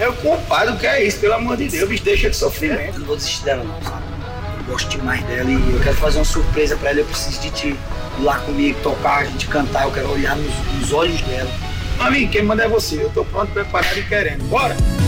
Meu compadre, o que é isso? Pelo amor de Deus, bicho, deixa de sofrimento. Eu não vou desistir dela não, sabe? Eu gosto demais dela e eu quero fazer uma surpresa pra ela. Eu preciso de ti ir lá comigo, tocar, a gente cantar. Eu quero olhar nos olhos dela. Amigo, quem manda é você. Eu tô pronto, preparado e querendo. Bora!